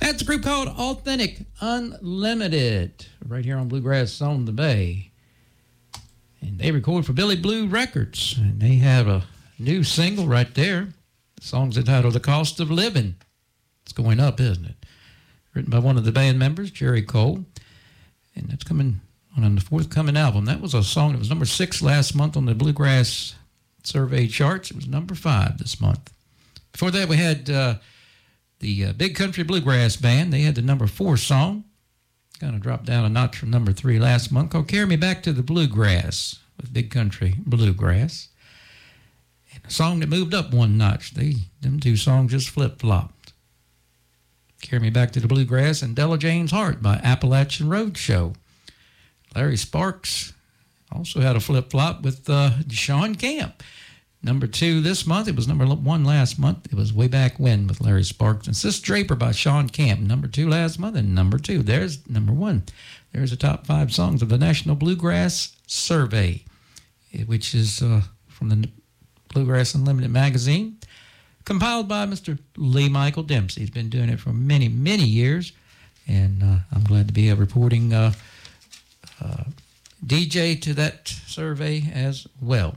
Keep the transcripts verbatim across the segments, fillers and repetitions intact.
That's a group called Authentic Unlimited, right here on Bluegrass on the Bay. And they record for Billy Blue Records, and they have a new single right there. The song's entitled The Cost of Living. It's going up, isn't it? Written by one of the band members, Jerry Cole. And that's coming on the forthcoming album. That was a song that was number six last month on the Bluegrass Survey charts. It was number five this month. Before that, we had uh, the uh, Big Country Bluegrass Band. They had the number four song. Kind of dropped down a notch from number three last month, called Carry Me Back to the Bluegrass with Big Country Bluegrass. And a song that moved up one notch. They, them two songs just flip-flopped. Carry Me Back to the Bluegrass and Della Jane's Heart by Appalachian Roadshow. Larry Sparks also had a flip-flop with uh, Sean Camp. Number two this month. It was number one last month. It was Way Back When with Larry Sparks. And Sis Draper by Sean Camp. Number two last month. And number two. There's number one. There's the top five songs of the National Bluegrass Survey, which is uh, from the Bluegrass Unlimited magazine, compiled by Mister Lee Michael Dempsey. He's been doing it for many, many years. And uh, I'm glad to be a reporting uh, uh, D J to that survey as well.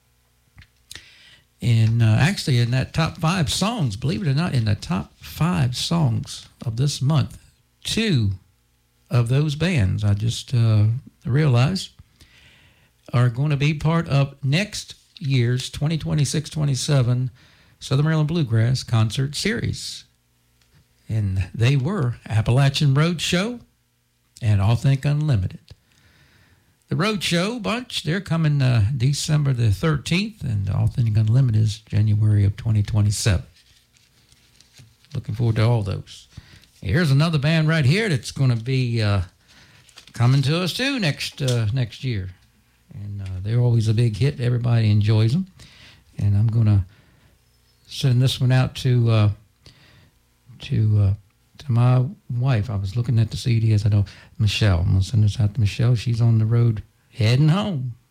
And uh, actually, in that top five songs, believe it or not, in the top five songs of this month, two of those bands, I just uh, realized, are going to be part of next year's twenty twenty-six twenty-seven Southern Maryland Bluegrass Concert Series. And they were Appalachian Roadshow and Authentic Unlimited. The Roadshow bunch, they're coming uh, December the thirteenth, and Authentic Unlimited is January of twenty twenty-seven. Looking forward to all those. Here's another band right here that's going to be uh, coming to us too next uh, next year. And uh, they're always a big hit. Everybody enjoys them. And I'm going to send this one out to uh, to uh, to my wife. I was looking at the C D as I know, Michelle. I'm going to send this out to Michelle. She's on the road heading home.